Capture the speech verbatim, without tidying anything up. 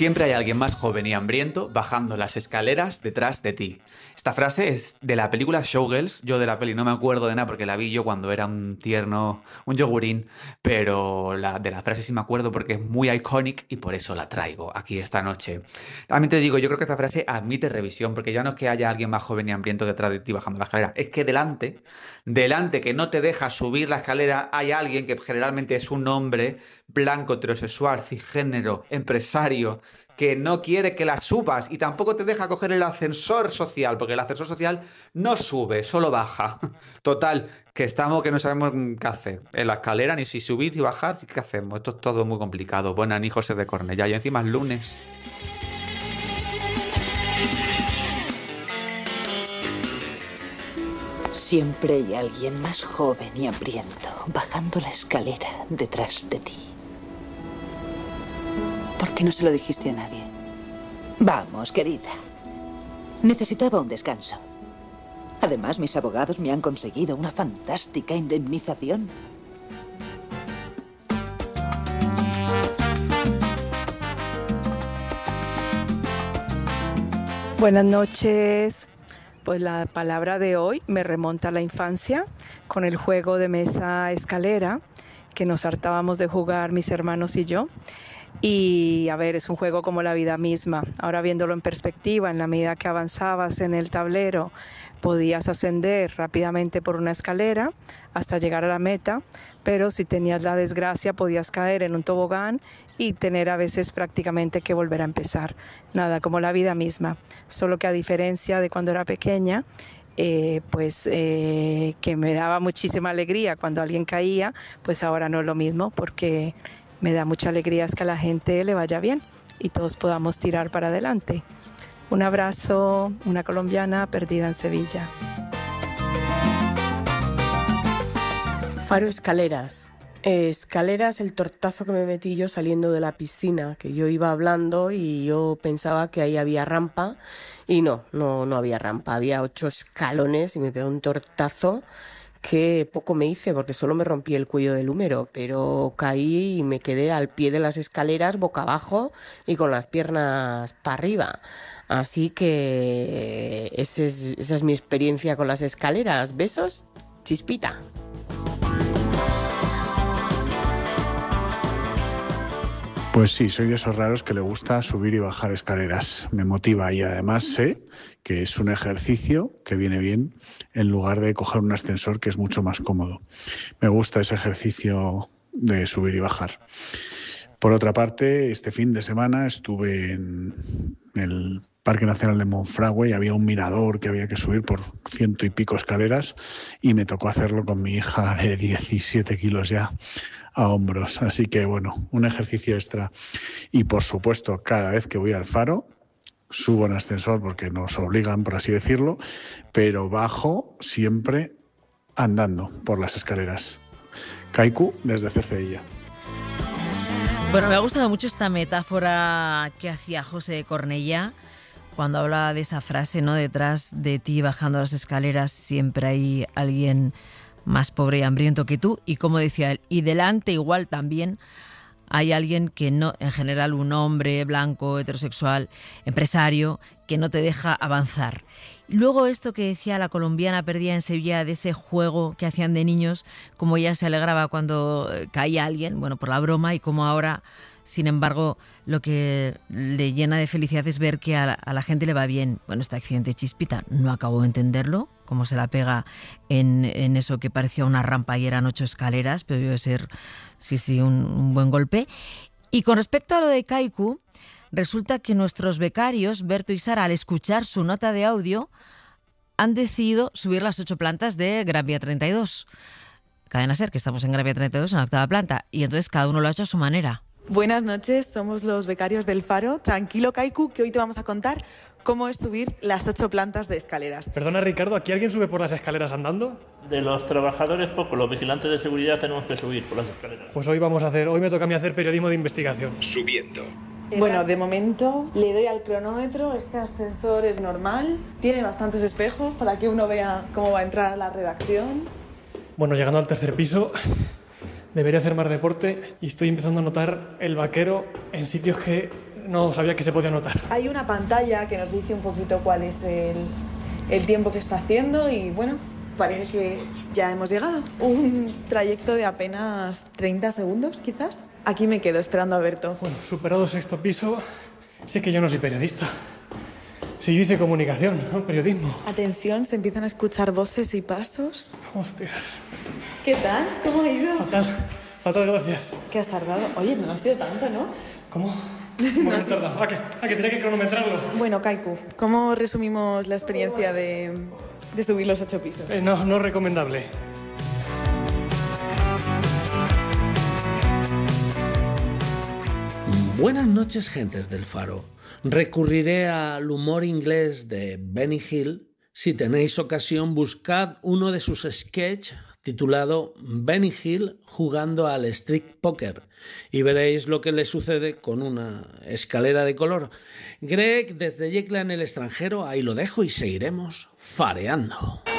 Siempre hay alguien más joven y hambriento bajando las escaleras detrás de ti. Esta frase es de la película Showgirls. Yo de la peli no me acuerdo de nada porque la vi yo cuando era un tierno, un yogurín, pero la, de la frase sí me acuerdo porque es muy iconic y por eso la traigo aquí esta noche. También te digo, yo creo que esta frase admite revisión, porque ya no es que haya alguien más joven y hambriento detrás de ti bajando la escalera, es que delante, delante que no te deja subir la escalera, hay alguien que generalmente es un hombre blanco, heterosexual, cisgénero, empresario, que no quiere que la subas y tampoco te deja coger el ascensor social, porque el ascensor social no sube, solo baja. Total, que estamos que no sabemos qué hacer. En la escalera, ni si subir ni bajar, sí, ¿qué hacemos? Esto es todo muy complicado. Buenas ni José de Cornellá, y encima es lunes. Siempre hay alguien más joven y hambriento bajando la escalera detrás de ti. ¿Por qué no se lo dijiste a nadie? Vamos, querida. Necesitaba un descanso. Además, mis abogados me han conseguido una fantástica indemnización. Buenas noches. Pues la palabra de hoy me remonta a la infancia con el juego de mesa escalera que nos hartábamos de jugar mis hermanos y yo. Y a ver, es un juego como la vida misma. Ahora viéndolo en perspectiva, en la medida que avanzabas en el tablero, podías ascender rápidamente por una escalera hasta llegar a la meta, pero si tenías la desgracia podías caer en un tobogán y tener a veces prácticamente que volver a empezar. Nada, como la vida misma, solo que a diferencia de cuando era pequeña, eh, pues eh, que me daba muchísima alegría cuando alguien caía, pues ahora no es lo mismo, porque me da mucha alegría es que a la gente le vaya bien y todos podamos tirar para adelante. Un abrazo, una colombiana perdida en Sevilla. Faro Escaleras. Eh, escaleras, el tortazo que me metí yo saliendo de la piscina, que yo iba hablando y yo pensaba que ahí había rampa y no, no, no había rampa, había ocho escalones y me pegó un tortazo que poco me hice porque solo me rompí el cuello del húmero, pero caí y me quedé al pie de las escaleras boca abajo y con las piernas para arriba. Así que ese es, esa es mi experiencia con las escaleras. Besos, Chispita. Pues sí, soy de esos raros que le gusta subir y bajar escaleras. Me motiva y además sé que es un ejercicio que viene bien en lugar de coger un ascensor, que es mucho más cómodo. Me gusta ese ejercicio de subir y bajar. Por otra parte, este fin de semana estuve en el Parque Nacional de Monfragüe y había un mirador que había que subir por ciento y pico escaleras y me tocó hacerlo con mi hija de diecisiete kilos ya a hombros. Así que bueno, un ejercicio extra. Y por supuesto, cada vez que voy al Faro, subo en ascensor porque nos obligan, por así decirlo, pero bajo siempre andando por las escaleras. Kaiku desde Cercedilla. Bueno, me ha gustado mucho esta metáfora que hacía José de Cornellá cuando hablaba de esa frase, ¿no? Detrás de ti, bajando las escaleras, siempre hay alguien más pobre y hambriento que tú. Y como decía él, y delante igual también hay alguien que no, en general un hombre blanco, heterosexual, empresario, que no te deja avanzar. Luego esto que decía la colombiana perdida en Sevilla, de ese juego que hacían de niños, como ella se alegraba cuando caía alguien, bueno, por la broma, y como ahora, sin embargo, lo que le llena de felicidad es ver que a la, a la gente le va bien. Bueno, este accidente Chispita no acabo de entenderlo, cómo se la pega en, en eso que parecía una rampa y eran ocho escaleras, pero debe ser, sí, sí, un, un buen golpe. Y con respecto a lo de Kaiku, resulta que nuestros becarios, Berto y Sara, al escuchar su nota de audio, han decidido subir las ocho plantas de Gran Vía treinta y dos. Cadena SER, que estamos en Gran Vía treinta y dos, en la octava planta, y entonces cada uno lo ha hecho a su manera. Buenas noches, somos los becarios del Faro. Tranquilo, Kaiku, que hoy te vamos a contar cómo es subir las ocho plantas de escaleras. Perdona, Ricardo, ¿aquí alguien sube por las escaleras andando? De los trabajadores poco, los vigilantes de seguridad tenemos que subir por las escaleras. Pues hoy vamos a hacer, hoy me toca a mí hacer periodismo de investigación. Subiendo. Bueno, de momento le doy al cronómetro, este ascensor es normal, tiene bastantes espejos para que uno vea cómo va a entrar a la redacción. Bueno, llegando al tercer piso, debería hacer más deporte y estoy empezando a notar el vaquero en sitios que No sabía que se podía notar. Hay una pantalla que nos dice un poquito cuál es el, el tiempo que está haciendo y bueno, parece que ya hemos llegado. Un trayecto de apenas treinta segundos, quizás. Aquí me quedo esperando a Berto. Bueno, superado sexto piso, sé que yo no soy periodista. Si yo hice comunicación, no periodismo. Atención, se empiezan a escuchar voces y pasos. Hostias. ¿Qué tal? ¿Cómo ha ido? Fatal, fatal, gracias. ¿Qué has tardado? Oye, no ha sido tanto, ¿no? ¿Cómo? ¿Cómo has tardado? ¿A qué? ¿A que tenía que cronometrarlo? Bueno, Kaiku, ¿cómo resumimos la experiencia de, de subir los ocho pisos? Eh, no, no es recomendable. Buenas noches, gentes del Faro. Recurriré al humor inglés de Benny Hill. Si tenéis ocasión, buscad uno de sus sketches titulado Benny Hill jugando al street poker y veréis lo que le sucede con una escalera de color. Greg, desde Yecla en el extranjero, ahí lo dejo y seguiremos fareando.